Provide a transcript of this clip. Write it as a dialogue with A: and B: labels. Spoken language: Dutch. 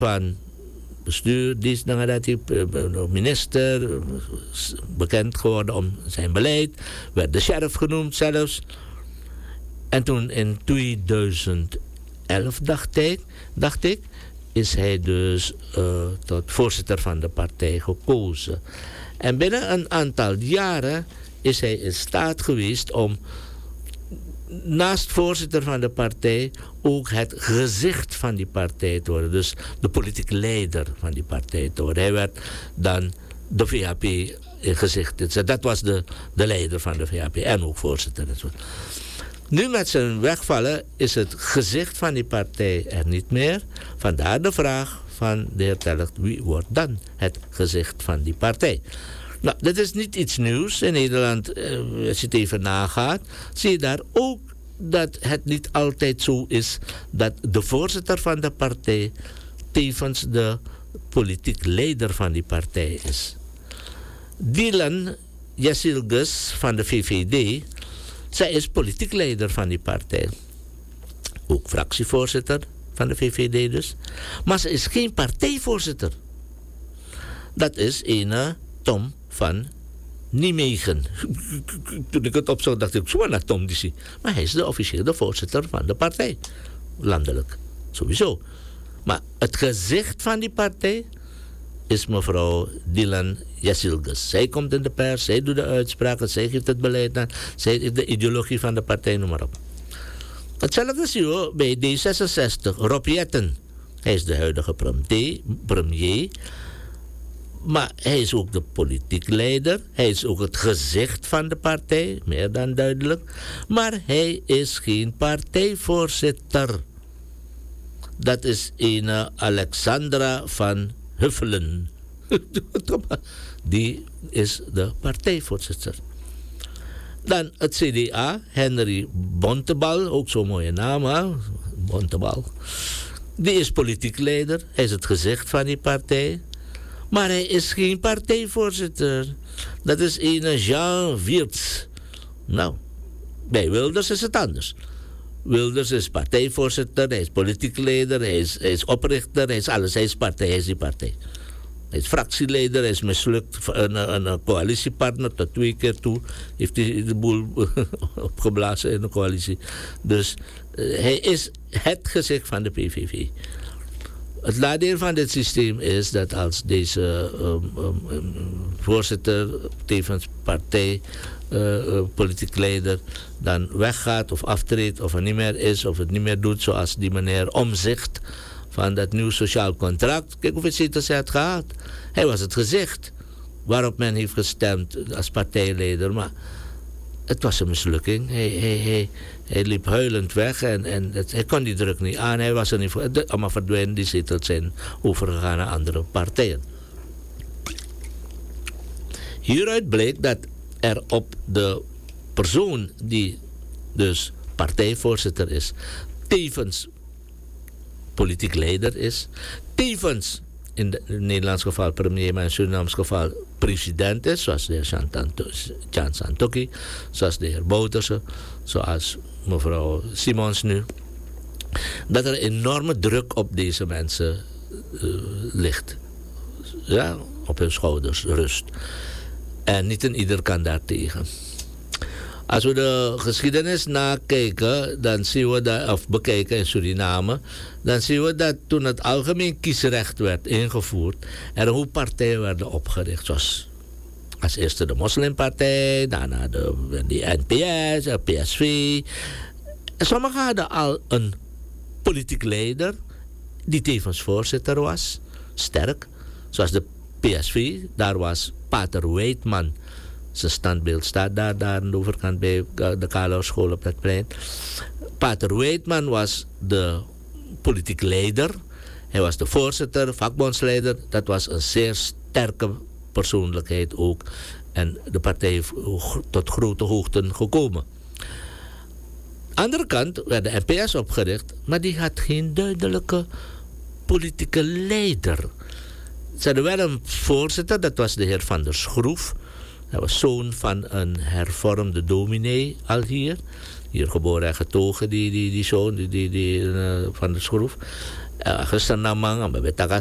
A: van bestuur, minister, bekend geworden om zijn beleid, werd de sheriff genoemd zelfs. En toen in 2011, dacht ik, is hij dus tot voorzitter van de partij gekozen. En binnen een aantal jaren is hij in staat geweest om naast voorzitter van de partij ook het gezicht van die partij te worden. Dus de politieke leider van die partij te worden. Hij werd dan de VHP in gezicht. Dat was de leider van de VHP en ook voorzitter. Nu met zijn wegvallen is het gezicht van die partij er niet meer. Vandaar de vraag van de heer Telgt, wie wordt dan het gezicht van die partij? Nou, dit is niet iets nieuws. In Nederland, als je het even nagaat, zie je daar ook dat het niet altijd zo is dat de voorzitter van de partij tevens de politiek leider van die partij is. Dylan Jessilgus van de VVD, zij is politiek leider van die partij. Ook fractievoorzitter van de VVD dus. Maar ze is geen partijvoorzitter. Dat is ene Tom van Nijmegen. Toen ik het opzag, dacht ik, zo naar Tom Dissi. Maar hij is de officiële voorzitter van de partij. Landelijk. Sowieso. Maar het gezicht van die partij is mevrouw Dylan Jessilgus. Zij komt in de pers, zij doet de uitspraken, zij geeft het beleid aan, zij heeft de ideologie van de partij, noem maar op. Hetzelfde zien we bij D66, Rob Jetten. Hij is de huidige premier. Maar hij is ook de politiek leider. Hij is ook het gezicht van de partij, meer dan duidelijk. Maar hij is geen partijvoorzitter. Dat is ene Alexandra van Huffelen. Die is de partijvoorzitter. Dan het CDA, Henry Bontebal, ook zo'n mooie naam, hè? Bontebal. Die is politiek leider. Hij is het gezicht van die partij. Maar hij is geen partijvoorzitter. Dat is ene Jean Wiertz. Nou, bij Wilders is het anders. Wilders is partijvoorzitter, hij is politiek leider, hij is oprichter, hij is alles. Hij is partij, hij is die partij. Hij is fractieleider, hij is mislukt. Een coalitiepartner, tot 2 keer toe heeft hij de boel opgeblazen in de coalitie. Dus hij is het gezicht van de PVV. Het nadeel van dit systeem is dat als deze voorzitter, tevens partij, politiek leider, dan weggaat of aftreedt of er niet meer is of het niet meer doet zoals die meneer Omzicht van dat nieuw sociaal contract. Kijk hoeveel zetels hij had gehad. Hij was het gezicht waarop men heeft gestemd als partijleider, maar het was een mislukking. Hij liep huilend weg en hij kon die druk niet aan. Hij was er niet voor. Allemaal verdwenen, die zetels zijn overgegaan naar andere partijen. Hieruit bleek dat er op de persoon die dus partijvoorzitter is, tevens politiek leider is, tevens in het Nederlands geval premier, maar in het Surinaams geval president is, zoals de heer Jan Santokki, zoals de heer Bouterse, zoals mevrouw Simons nu, dat er enorme druk op deze mensen ligt. Ja, op hun schouders rust. En niet een ieder kan daartegen. Als we de geschiedenis nakijken, dan zien we dat, of bekijken in Suriname, dan zien we dat toen het algemeen kiesrecht werd ingevoerd, er een hoop partijen werden opgericht. Zoals als eerste de Moslimpartij, daarna de NPS, de PSV. En sommigen hadden al een politiek leider die tevens voorzitter was, sterk. Zoals de PSV, daar was Pater Weidman. Zijn standbeeld staat daar aan de overkant bij de Kalauerschool op het plein. Pater Weidman was de politiek leider. Hij was de voorzitter, vakbondsleider. Dat was een zeer sterke persoonlijkheid ook. En de partij heeft tot grote hoogten gekomen. Aan de andere kant werd de NPS opgericht, maar die had geen duidelijke politieke leider. Ze hadden wel een voorzitter, dat was de heer Van der Schroef. Hij was zoon van een hervormde dominee al hier. Hier geboren en getogen, die zoon, die Van der Schroef. Gisteren namang,